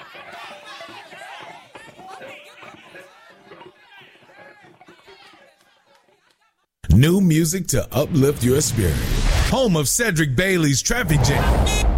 New music to uplift your spirit. Home of Cedric Bailey's Traffic Jam.